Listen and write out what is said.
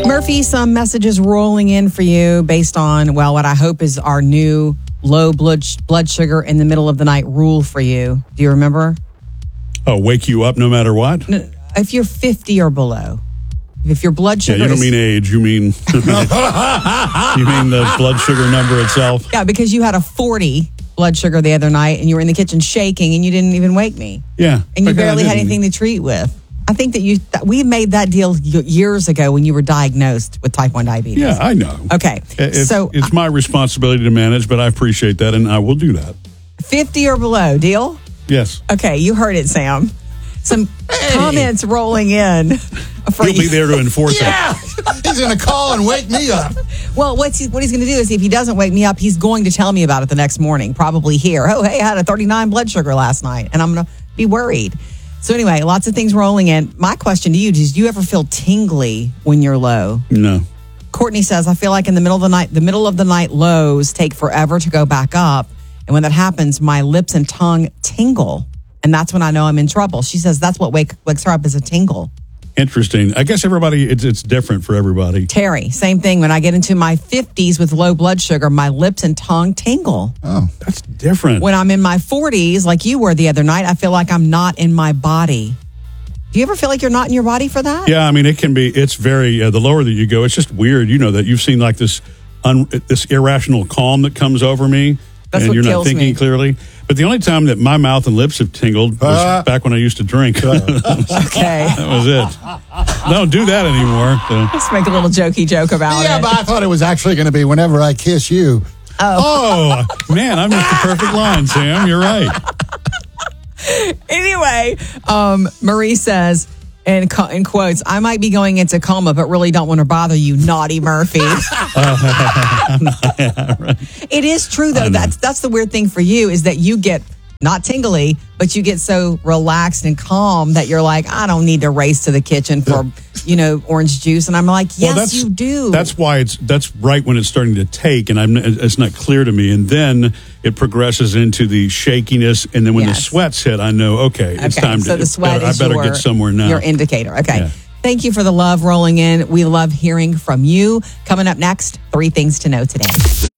Murphy, some messages rolling in for you based on, well, what I hope is our new low blood sugar in the middle of the night rule for you. Do you remember? Oh, wake you up no matter what? No, if you're 50 or below. If your blood sugar you don't mean age, you mean you mean the blood sugar number itself. Yeah, because you had a 40 blood sugar the other night and you were in the kitchen shaking and you didn't even wake me. Yeah. And you barely had anything to treat with. I think that we made that deal years ago when you were diagnosed with type 1 diabetes. Yeah, I know. Okay. It's my responsibility to manage, but I appreciate that and I will do that. 50 or below, deal? Yes. Okay, you heard it, Sam. Some comments rolling in. He'll be there to enforce it. He's going to call and wake me up. Well, what he's going to do is if he doesn't wake me up, he's going to tell me about it the next morning, probably here. Oh, hey, I had a 39 blood sugar last night, and I'm going to be worried. So anyway, lots of things rolling in. My question to you, do you ever feel tingly when you're low? No. Courtney says, I feel like in the middle of the night lows take forever to go back up. And when that happens, my lips and tongue tingle. And that's when I know I'm in trouble. She says that's what wakes her up is a tingle. Interesting. I guess it's different for everybody. Terry, same thing. When I get into my 50s with low blood sugar, my lips and tongue tingle. Oh, that's different. When I'm in my 40s, like you were the other night, I feel like I'm not in my body. Do you ever feel like you're not in your body for that? Yeah, I mean, it's very, the lower that you go, it's just weird. You know that you've seen like this irrational calm that comes over me. That's and what you're kills not thinking me. Clearly. But the only time that my mouth and lips have tingled was back when I used to drink. Okay. That was it. Don't do that anymore. So. Let's make a little jokey joke about it. Yeah, but I thought it was actually going to be whenever I kiss you. Oh, man, I missed the perfect line, Sam. You're right. Anyway, Marie says, in quotes, I might be going into coma, but really don't want to bother you, naughty Murphy. It is true, though. That's the weird thing for you is that you get not tingly, but you get so relaxed and calm that you're like, I don't need to race to the kitchen for, orange juice. And I'm like, yes, you do. That's why that's right when it's starting to take, and it's not clear to me. And then it progresses into the shakiness, and then when the sweats hit, I know, it's time so to. The sweat I better get somewhere now. Your indicator. Okay. Yeah. Thank you for the love rolling in. We love hearing from you. Coming up next, 3 things to know today.